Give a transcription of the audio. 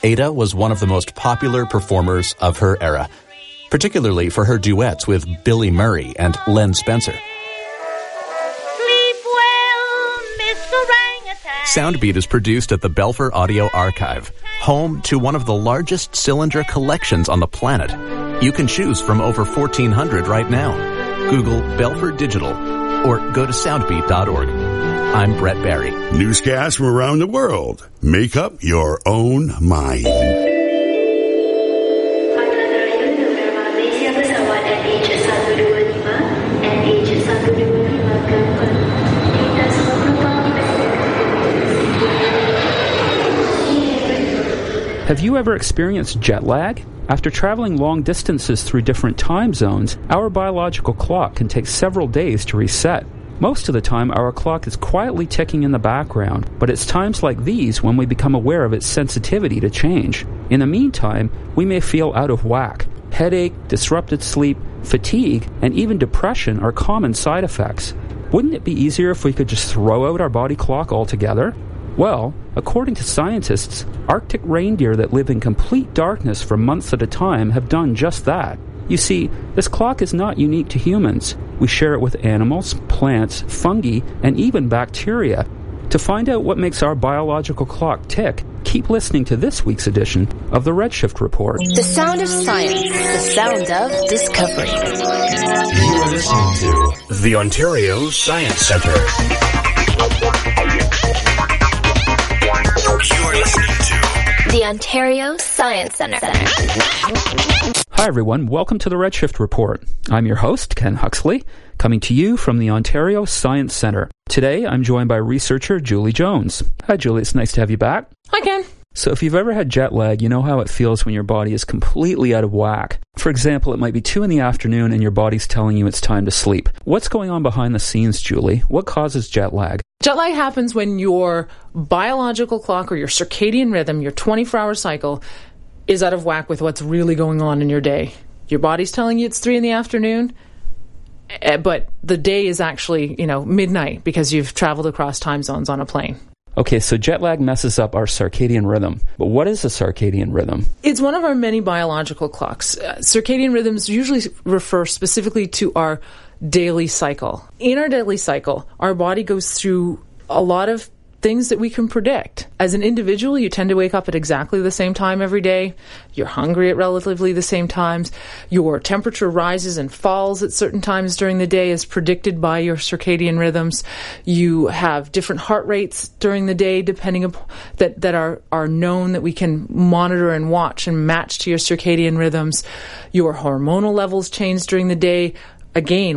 Ada was one of the most popular performers of her era, particularly for her duets with Billy Murray and Len Spencer. Sleep well, Mr. Orangutan. Soundbeat is produced at the Belfer Audio Archive, home to one of the largest cylinder collections on the planet. You can choose from over 1,400 right now. Google Belfer Digital or go to soundbeat.org. I'm Brett Barry. Newscasts from around the world. Make up your own mind. Have you ever experienced jet lag? After traveling long distances through different time zones, our biological clock can take several days to reset. Most of the time, our clock is quietly ticking in the background, but it's times like these when we become aware of its sensitivity to change. In the meantime, we may feel out of whack. Headache, disrupted sleep, fatigue, and even depression are common side effects. Wouldn't it be easier if we could just throw out our body clock altogether? Well, according to scientists, Arctic reindeer that live in complete darkness for months at a time have done just that. You see, this clock is not unique to humans. We share it with animals, plants, fungi, and even bacteria. To find out what makes our biological clock tick, keep listening to this week's edition of the Redshift Report. The sound of science, the sound of discovery. You are listening to the Ontario Science Centre. You're listening to The Ontario Science Centre. Hi everyone, welcome to the Redshift Report. I'm your host, Ken Huxley, coming to you from the Ontario Science Centre. Today I'm joined by researcher Julie Jones. Hi Julie, it's nice to have you back. Hi Ken. So if you've ever had jet lag, you know how it feels when your body is completely out of whack. For example, it might be 2 in the afternoon and your body's telling you it's time to sleep. What's going on behind the scenes, Julie? What causes jet lag? Jet lag happens when your biological clock or your circadian rhythm, your 24-hour cycle, is out of whack with what's really going on in your day. Your body's telling you it's 3 in the afternoon, but the day is actually, midnight because you've traveled across time zones on a plane. Okay, so jet lag messes up our circadian rhythm. But what is a circadian rhythm? It's one of our many biological clocks. Circadian rhythms usually refer specifically to our daily cycle. In our daily cycle, our body goes through a lot of things that we can predict. As an individual, you tend to wake up at exactly the same time every day. You're hungry at relatively the same times. Your temperature rises and falls at certain times during the day as predicted by your circadian rhythms. You have different heart rates during the day depending upon that are known that we can monitor and watch and match to your circadian rhythms. Your hormonal levels change during the day. Again,